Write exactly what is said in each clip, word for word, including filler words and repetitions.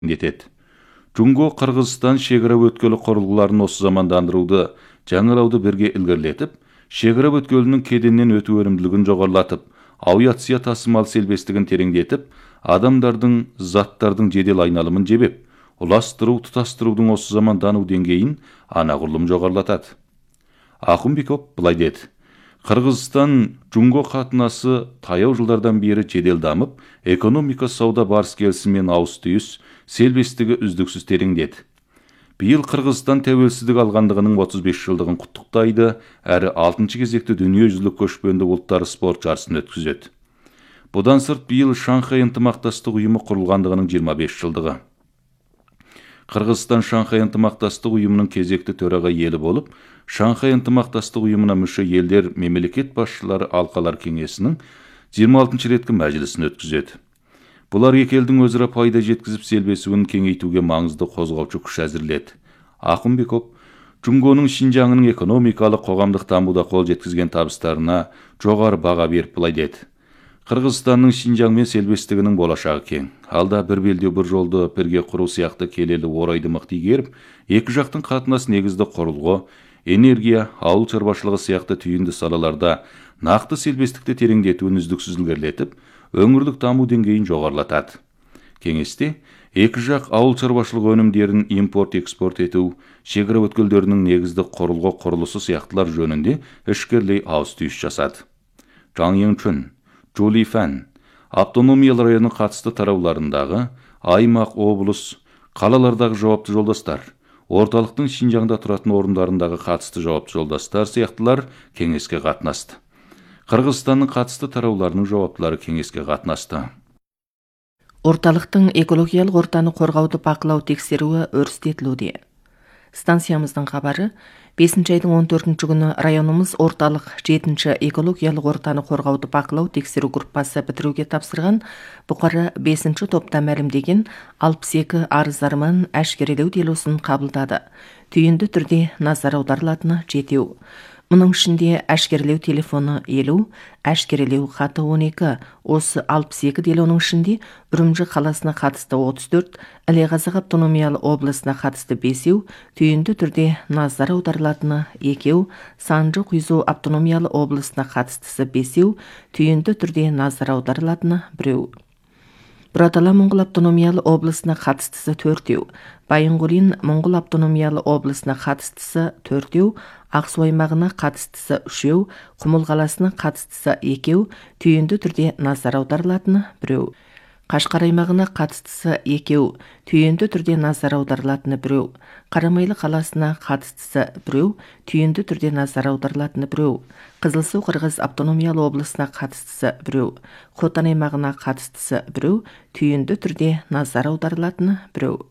етеді. Жунго Қырғызстан шекара өткелі құрылғыларын осы замандандыруды, жаңалауды бірге ілгерілетіп, шекара өткелінің кеденнен өту өнімділігін жоғарылатып, авиация тасымал селбестігін тереңдетіп, адамдардың, заттардың жедел айналымын жебеп, ұластыру, тұтастырудың осы замандану деңгейін анағұрлым жоғарылатады. Ақынбеков былай деді: Қырғызстан Жунго қатынасы таяу жылдардан бері жедел дамып, экономика сауда барыс келісімен ауыз түйіс, селбестігі үздіксіз тереңдеді. Биыл Қырғызстан тәуелсіздік алғандығының отыз бес жылдығын құттықтайды, әрі алтыншы кезекті дүниежүзілік көшпенді ұлттар спорт жарысын өткізеді. Бұдан сырт биыл Шанхай ынтымақтастық ұйымы құрылғандығының жиырма бес жылдығы. Қырғызстан Шанхай ынтымақтастық ұйымының кезекті төраға елі болып, Шанхай ынтымақтастық ұйымына мүше елдер мемлекет басшылары алқалар кеңесінің жиырма алтыншы реткі мәжілісін өткізеді. Бұлар екі елдің өзара пайда жеткізіп селбесуін кеңейтуге маңызды қозғаушы күш әзірледі. Ақынбеков Жунгоның Шинжаңның экономикалық қоғамдық дамуда қол жеткізген табыстарына жоғары баға беріп былай деді: Қырғызстанның Шинжаңмен селбестігінің болашағы кең. Алда бір белдеу бір жолды бірге құру сияқты келелі орайды мықты игеріп, екі жақтың қатынас негізді құрылғы, энергия, ауыл шаруашылығы сияқты түйінді салаларда нақты селбестікті тереңдетуін үздіксіз ілгерілетіп, өңірлік даму деңгейін жоғарылатады. Кеңесте екі жақ ауыл шаруашылығы өнімдерін импорт-экспорт ету, шекара өткелдерінің негізді құрылғы құрылысы сияқтылар жөнінде ішкерлей ауыз түйіс жасады. Жаң Еңчүн, Джули Фән, автономиялы районы қатысты тарауларындағы аймақ, облыс, қалалардағы жауапты жолдастар, орталықтың Шинжаңда тұратын орындарындағы қатысты жауапты жолдастар сияқтылар кеңеске қатынасты. Қырғызстанның қатысты тарауларының жауаптылары кеңеске қатынасты. Орталықтың экологиялық ортаны қорғауды бақылау тексеруі өрістетілуде. Станциямыздың хабары: бесінші айдың он төртінші күні районымыз орталық жетінші экологиялық ортаны қорғауды бақылау тексеру группасы бітіруге тапсырған бұқара бесінші топта мәлімдеген алпыс екі арыз-арман әшкерелеу делосын қабылдады. Түйінді түрде назар аударылатыны жетеу. Мұның ішінде әшкерелеу телефоны елу, әшкерелеу хаты он екі, осы алпыс екі делоның ішінде Үрімжі қаласына қатысты отыз төрт, Іле-Қазақ автономиялы облысына қатысты бесеу, түйінді түрде назар аударылатыны екеу, Санжы-Құйзу автономиялы облысына қатыстысы бесеу, түйінді түрде назар аударылатыны біреу. Бұратала Моңғол автономиялы облысына қатыстысы төртеу, Байынғолин Моңғол автономиялы облысына қатыстысы төртеу, Ақсу аймағына қатыстысы үшеу, Құмыл қаласына қатыстысы екеу, түйінді түрде назар аударылатыны біреу. Қашқар аймағына қатыстысы екеу, түйінді түрде назар аударылатыны біреу. Қарамайлы қаласына қатыстысы біреу, түйінді түрде назар аударылатыны біреу. Қызылсу Қырғыз автономиялы облысына қатыстысы біреу. Хотан аймағына қатыстысы біреу, түйінді түрде назар аударылатыны біреу.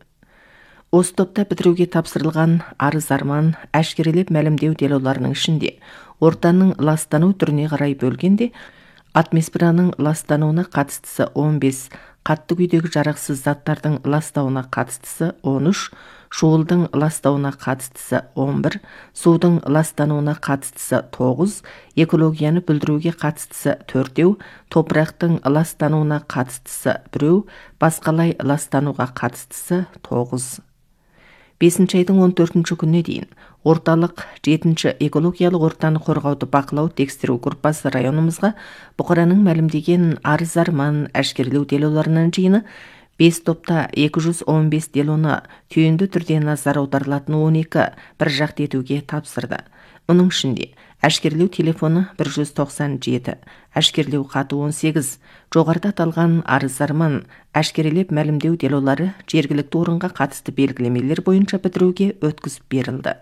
Осы топта бітіруге тапсырылған арыз-арман әшкерелеп мәлімдеу делоларының ішінде ортаның ластану түріне қарай бөлгенде атмосфераның ластануына қатыстысы он бес, қатты күйдегі жарықсыз заттардың ластауына қатыстысы он үш, шуылдың ластауына қатыстысы он бір, судың ластануына қатыстысы тоғыз, экологияны бүлдіруге қатыстысы төртеу, топырақтың ластануына қатыстысы біреу, басқалай ластануға қатыстысы тоғыз. бесінші айдың он төртінші күніне дейін орталық жетінші экологиялық ортаны қорғауды бақылау тексеру группасы районымызға бұқараның мәлімдеген арыз-арман әшкерелеу делоларының жиыны бес топта екі жүз он бес делоны түйінді түрде назар аударылатын он екі бір жақты етуге тапсырды. Оның ішінде әшкерелеу телефоны бір жүз тоқсан жеті, әшкерелеу хаты он сегіз, жоғарыда аталған арыз-арман әшкерелеп мәлімдеу делолары жергілікті орынға қатысты белгілемелер бойынша бітіруге өткізіп берілді.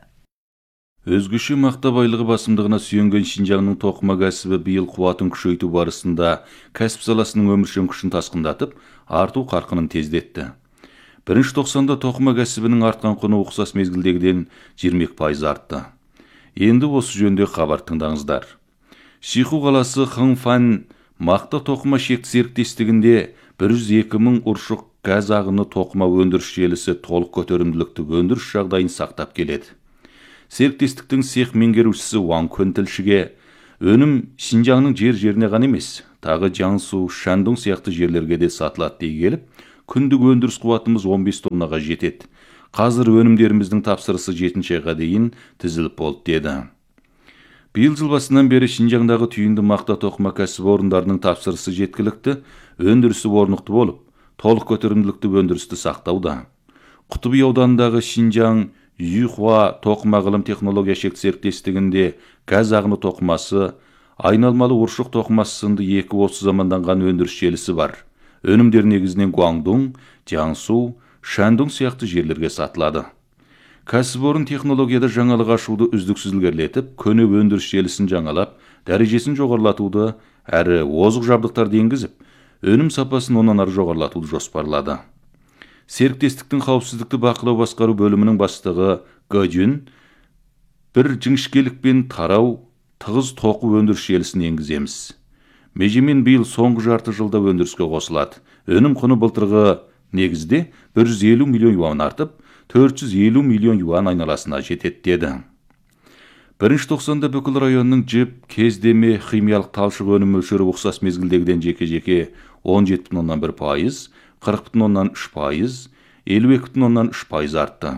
Өзгеше мақта байлығы басымдығына сүйенген Шинжаңның тоқыма кәсібі биыл қуатын күшейту барысында кәсіп саласының өміршең күшін тасқындатып, арту қарқынын тездетті. Бірінші тоқсанда тоқыма кәсібінің артқан құны ұқсас мезгілдегіден жиырма екі пайыз артты. Енді осы жөнде хабар тыңдаңыздар. Шиху қаласы Хыңфан мақта тоқыма шекті серіктестігінде бір жүз екі мың ұршық газ ағыны тоқыма өндіріс желісі толық көтерімділікті өндіріс жағдайын сақтап келеді. Серіктестіктің цех меңгерушісі Ван Көн тілшіге өнім Шинжаңның жер-жеріне ғана емес, тағы Жаңсу, Шандун сияқты жерлерге де сатылады дей келіп, күндік өндіріс қуатымыз он бес тоннаға жетеді. Қазір өнімдеріміздің тапсырысы жетінші айға дейін тізіліп болды деді. Биыл жыл басынан бері Шинжаңдағы түйінді мақта тоқыма кәсіпорындарының тапсырысы жеткілікті, өндірісі орнықты болып, толық көтерімділікті өндірісті сақтауда. Құтыбы ауданындағы Шинжаң Юйхуа тоқыма ғылым технология шекті серіктестігінде газ ағыны тоқымасы, айналмалы ұршық тоқымасы сынды екі осы заманданған өндіріс желісі бар. Өнімдер негізінен Гуаңдун, Jiangsu, Шандун сияқты жерлерге сатылады. Кәсіпорын технологияда жаңалық ашуды үздіксіз ілгерілетіп, көне өндіріс желісін жаңалап, дәрежесін жоғарлатуды, әрі озық жабдықтарды енгізіп, өнім сапасын онан ары жоғарлатуды жоспарлады. Серіктестіктің қауіпсіздікті бақылау басқару бөлімінің бастығы Гажун бір жіңішкелікпен тарау тығыз тоқу өндіріс желісін енгіземіз. Межемен биыл соңғы жарты жылда өндіріске қосылады. Өнім құны былтырғы негізде бір жүз елу миллион юан артып, төрт жүз елу миллион юан айналасына жетеді деді. Бірінші тоқсанда бүкіл районның жіп, кездеме, химиялық талшық өнім мөлшері ұқсас мезгілдегіден жеке-жеке он жеті бүтін оннан бір пайыз, қырық бүтін оннан үш пайыз, елу екі бүтін оннан үш пайыз артты.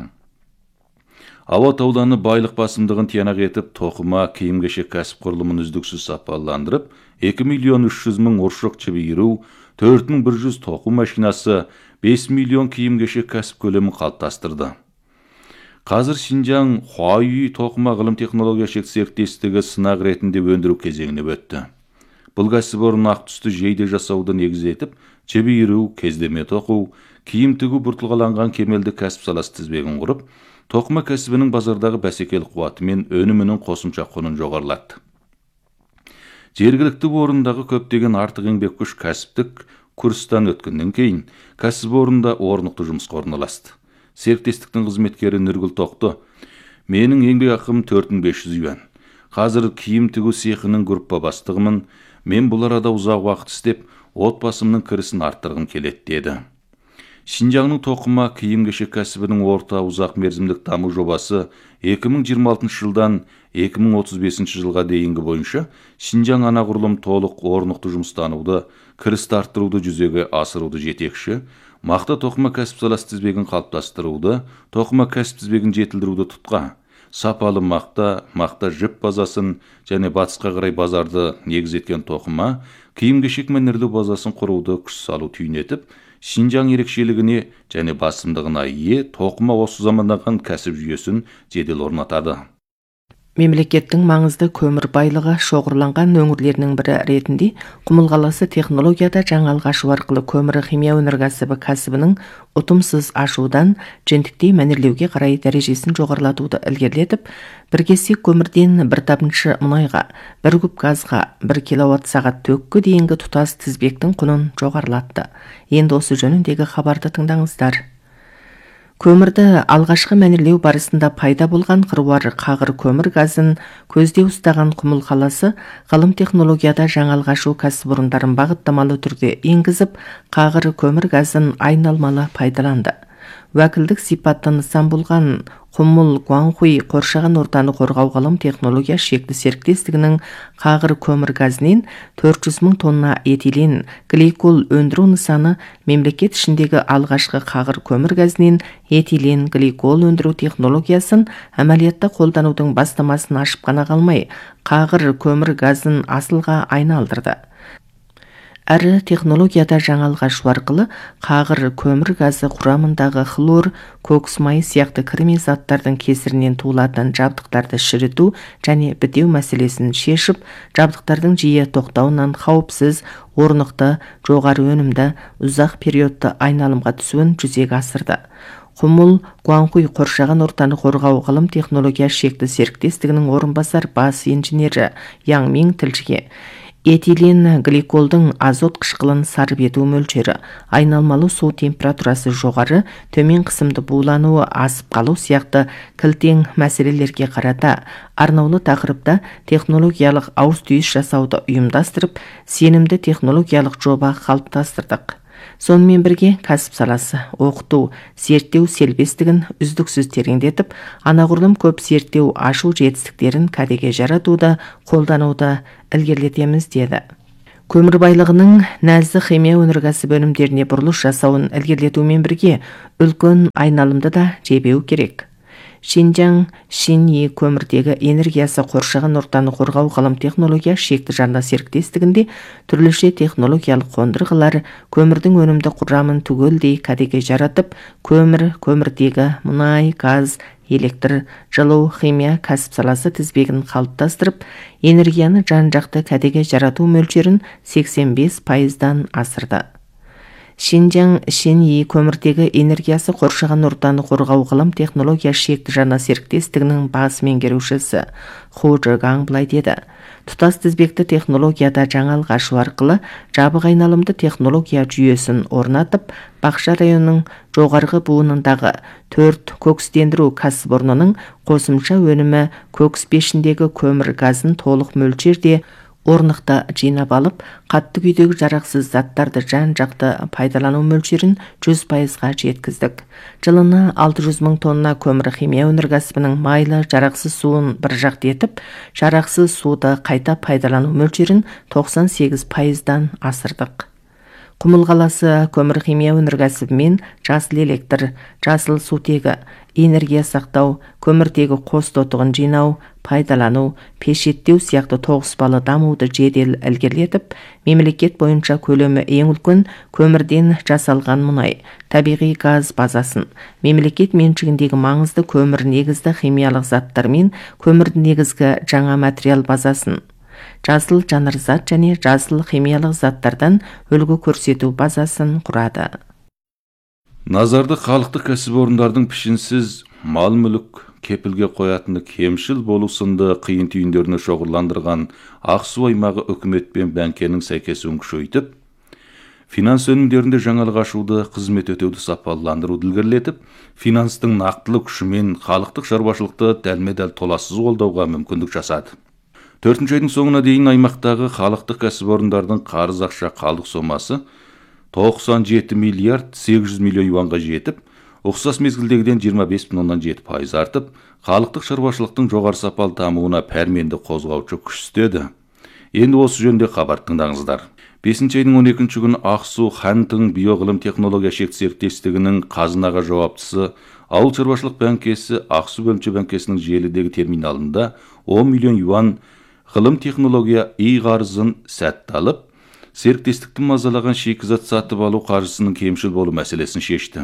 Ауат ауданы байлық басымдығын тиянақ етіп, тоқыма киім-кешек кәсіп құрылымын үздіксіз сапаландырып, екі миллион үш жүз мың ұршық жіберу, төрт мың бір жүз тоқу машинасы, бес миллион киім-кешек кәсіп көлемін қалыптастырды. Қазір Шинжаң Хуайи тоқыма ғылым технология шекті серіктестігі сынақ ретінде өндіру кезеңіне өтті. Бұл кәсіпорын ақ түсті жейде жасауды негіз етіп, жіберу, кездеме тоқу, киім тігу бұртылғаланған кемелді кәсіп саласы тізбегін құрып, тоқыма кәсібінің базардағы бәсекелік қуаты мен өнімінің қосымша құнын жоғарылатты. Жергілікті орындағы көптеген артық еңбек күш кәсіптік курстан өткеннен кейін кәсіпорында орнықты жұмысқа орналасты. Серіктестіктің қызметкері Нұргүл Тоқты: "Менің еңбек ақым төрт мың бес жүз юан. Қазір киім тігу цехының группа бастығымын. Мен бұл арада ұзақ уақыт істеп, отбасымның кірісін арттырғым келеді" деді. Шинжаңның тоқыма киім-кешек кәсібінің орта ұзақ мерзімдік даму жобасы екі мың жиырма алтыншы жылдан екі мың отыз бесінші жылға дейінгі бойынша Шинжаң анағұрлым толық орнықты жұмыстануды, кірісті арттыруды жүзеге асыруды жетекші, мақта тоқыма кәсіп саласы тізбегін қалыптастыруды, тоқыма кәсіп тізбегін жетілдіруді тұтқа, сапалы мақта, мақта жіп базасын және батысқа қарай базарды негіз еткен тоқыма, киім-кешек мәнерлеу базасын құруды күш салу түйінетіп, Шинжаң ерекшелігіне және басымдығына ие тоқыма осы заманданған кәсіп жүйесін жедел орнатады. Мемлекеттің маңызды көмір байлығы шоғырланған өңірлерінің бірі ретінде Құмыл қаласы технологияда жаңалық ашу арқылы көмір химия өнеркәсібі кәсібінің ұтымсыз ашудан жентіктей мәнерлеуге қарай дәрежесін жоғарылатуды ілгерілетіп, бір кесек көмірден бір табыншы мұнайға, бір куб газға, бір киловатт сағат төккі дейінгі тұтас тізбектің құнын жоғарылатты. Енді осы жөніндегі хабарды тыңдаңыздар. Көмірді алғашқы мәнерлеу барысында пайда болған қыруар қағыр көмір газын көзде ұстаған Құмыл қаласы ғылым технологияда жаңалық ашу кәсіпорындарын бағыттамалы түрде енгізіп, қағыр көмір газын айналмалы пайдаланды. Уәкілдік сипатты нысан болған Құмыл Гуаңхуй қоршаған ортаны қорғау ғылым технология шекті серіктестігінің қағыр көмір газінен төрт жүз мың тонна этилен гликол өндіру нысаны мемлекет ішіндегі алғашқы қағыр көмір газінен этилен гликол өндіру технологиясын әмәлиятта қолданудың бастамасын ашып қана қалмай, қағыр көмір газын асылға айналдырды. Әрі технологияда жаңалық ашу арқылы қағыр көмір газы құрамындағы хлор, кокс майы сияқты кірме заттардың кесірінен туылатын жабдықтарды шіріту және бітеу мәселесін шешіп, жабдықтардың жиі тоқтауынан қауіпсіз, орнықты, жоғары өнімді, ұзақ периодты айналымға түсуін жүзеге асырды. Құмыл Гуаңхуй қоршаған ортаны қорғау ғылым технология шекті серіктестігінің орынбасар бас инженері Яң Мин тілшіге: Этилен гликолдың азот қышқылын сарып ету мөлшері, айналмалы су температурасы жоғары, төмен қысымды булануы асып қалу сияқты кілтең мәселелерге қарата арнаулы тақырыпта технологиялық ауыс-түйіс жасауды ұйымдастырып, сенімді технологиялық жоба қалыптастырдық. Сонымен бірге кәсіп саласы, оқыту, зерттеу селбестігін үздіксіз тереңдетіп, анағұрлым көп зерттеу ашу жетістіктерін кәдеге жаратуды, қолдануды ілгерілетеміз деді. Көмір байлығының нәзік химия өнеркәсібі өнімдеріне бұрылыш жасауын ілгерілетумен бірге үлкен айналымды да жебеу керек. Шинжаң Шиньи көмірдегі энергиясы қоршаған ортаны қорғау ғылым технология шекті жарна серіктестігінде түрліше технологиялық қондырғылар көмірдің өнімді құрамын түгелдей кәдеге жаратып, көмір, көмірдегі мұнай, газ, электр, жылу, химия кәсіп саласы тізбегін қалыптастырып, энергияны жан-жақты кәдеге жарату мөлшерін сексен бес пайыздан асырды. Шинжаң Шиньи көмірдегі энергиясы қоршаған ортаны қорғау ғылым технология шекті жарна серіктестігінің бас меңгерушісі Ху Жигаң былай деді: тұтас тізбекті технологияда жаңалық ашу арқылы жабық айналымды технология жүйесін орнатып, Бақша районының жоғарғы буынындағы төрт кокстендіру кәсіпорнының қосымша өнімі кокс пешіндегі көмір газын толық мөлшерде орнықты жинап алып, қатты күйдегі жарақсыз заттарды жан-жақты пайдалану мөлшерін жүз пайызға жеткіздік. Жылына алты жүз мың тонна көмір химия өнеркәсібінің майлы жарақсыз суын бір жақты етіп, жарақсыз суды қайта пайдалану мөлшерін тоқсан сегіз пайыздан асырдық. Құмыл қаласы көмір химия өнеркәсібімен жасыл электр, жасыл сутегі, энергия сақтау, көмірдегі қос тотығын жинау, пайдалану, пешеттеу сияқты тоғыспалы дамуды жедел ілгерілетіп, мемлекет бойынша көлемі ең үлкен көмірден жасалған мұнай, табиғи газ базасын, мемлекет меншігіндегі маңызды көмір негізді химиялық заттар мен көмір негізгі жаңа материал базасын, жасыл жанарзат және жасыл химиялық заттардан үлгі көрсету базасын құрады. Назарды халықтық кәсіпорындардың пішінсіз мал мүлік кепілге қоятыны кемшіл болу сынды қиын түйіндеріне шоғырландырған Ақсу аймағы үкімет пен бәңкенің сәйкесуін күшейтіп, финанс өнімдерінде жаңалық ашуды, қызмет өтеуді сапаландыруды ілгерілетіп, финанстың нақтылы күшімен халықтық шаруашылықты дәлме-дәл толассыз қолдауға мүмкіндік жасады. Төртінші айдың соңына дейін аймақтағы халықтық кәсіпорындардың қарыз ақша қалдық сомасы тоқсан жеті миллиард сегіз жүз миллион юанға жетіп, ұқсас мезгілдегіден жиырма бес бүтін оннан жеті пайыз артып, халықтық шаруашылықтың жоғары сапалы дамуына пәрменді қозғаушы күш істеді. Енді осы жөнде хабар тыңдаңыздар. бесінші айдың он екінші күні Ақсу Хантың биоғылым технология шекті серіктестігінің қазынаға жауаптысы Ауыл шаруашылық бәңкесі Ақсу бөлімше бәңкесінің желідегі терминалында он миллион юан ғылым технология үй қарызын сәтті алып, серіктестікті мазалаған шикізат сатып алу қаржысының кемшіл болу мәселесін шешті.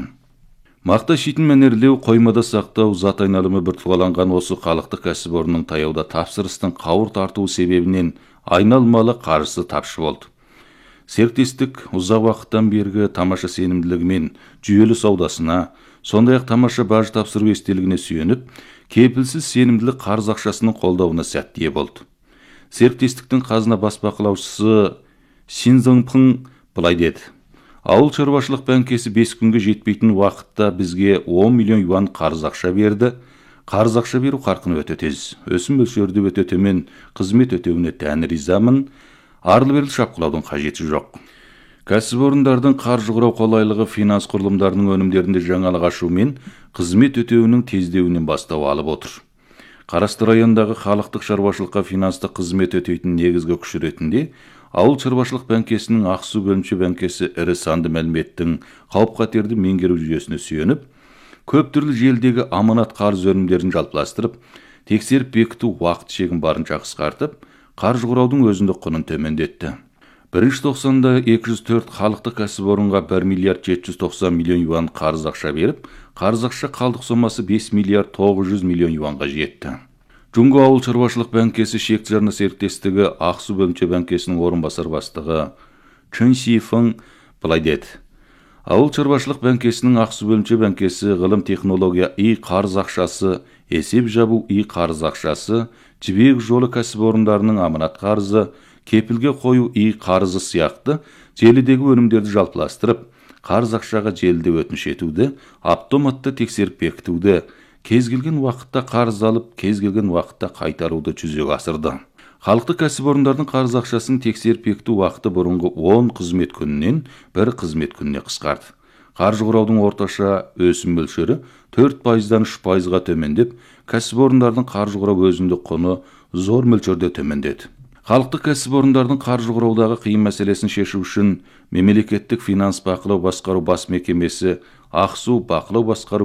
Мақта шетін мәнерлеу, қоймада сақтау, зат айналымы біртуаланған осы халықтық кәсіпорынның таяуда тапсырыстың қауырт артуы себебінен айналмалы қаржысы тапшы болды. Серіктестік ұзақ уақыттан бергі тамаша сенімділігімен жүйелі саудасына, сондай-ақ тамаша баж тапсыру естелігіне сүйеніп, кепілсіз сенімділік қарыз ақшасының қолдауына сәтті болды. Серіктестіктің қазына бас бақылаушысы Син Зыңпың былай деді: ауыл шаруашылық бәңкесі бес күнге жетпейтін уақытта бізге он миллион юан қарыз ақша берді. Қарыз ақша беру қарқыны өте тез, өсім мөлшері өте төмен, қызмет өтеуіне тән ризамын. Арлы-берлі шапқылаудың қажеті жоқ. Кәсіпорындардың қаржы құрау қолайлығы финанс құрылымдарының өнімдерінде жаңалық ашу мен қызмет өтеуінің тездеуінен бастау алып отыр. Қарасты райондағы халықтық шаруашылыққа финанстық қызмет өтейтін негізгі күш ретінде Ауыл шаруашылық бәңкесінің Ақсу бөлімше бәңкесі ірі санды мәліметтің қауіп-қатерді меңгеру жүйесіне сүйеніп, көп түрлі желдегі аманат қарыз өнімдерін жалпыластырып, тексеріп бекіту уақыт шегін барынша қысқартып, қаржы құраудың өзіндік құнын төмендетті. Бірінші тоқсанда екі жүз төрт халықтық кәсіпорынға бір миллиард жеті жүз тоқсан миллион юан қарыз ақша беріп, қарыз ақша қалдық сомасы бес миллиард тоғыз жүз миллион юанға жетті. Джунго ауыл шаруашылық бәңкесі шекті жарна серіктестігі Ақсу бөлімше бәңкесінің орынбасар бастығы Чын Сифың былай деді: ауыл шаруашылық бәңкесінің Ақсу бөлімше бәңкесі ғылым технология үй қарыз ақшасы, есеп жабу үй қарыз ақшасы, жібек жолы кәсіпорындарының аманат қарызы, кепілге қою үй қарызы сияқты желідегі өнімдерді жалпыластырып, қарыз ақшаға желіде өтініш етуді, автоматты тексеріп бекітуді, кез келген уақытта қарыз алып, кез келген уақытта қайтаруды жүзеге асырды. Халықтық кәсіпорындардың қарыз ақшасын тексеріп бекіту уақыты бұрынғы он қызмет күнінен бір қызмет күніне қысқарды. Қаржы құраудың орташа өсім мөлшері төрт пайыздан үш пайызға төмендеп, кәсіпорындардың қаржы құрау өзіндік құны зор мөлшерде төмендеді. Халықтық кәсіпорындардың қаржы құраудағы қиын мәселесін шешу үшін мемлекеттік финанс бақылау басқару бас мекемесі Ақсу бақылау басқару